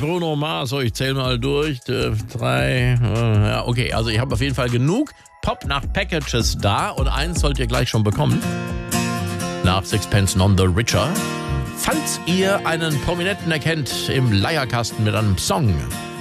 Bruno Mars, so, ich zähle mal durch. 3, ja, okay, also ich habe auf jeden Fall genug Pop nach Packages da und eins sollt ihr gleich schon bekommen. Nach Sixpence None the Richer. Falls ihr einen Prominenten erkennt im Leierkasten mit einem Song,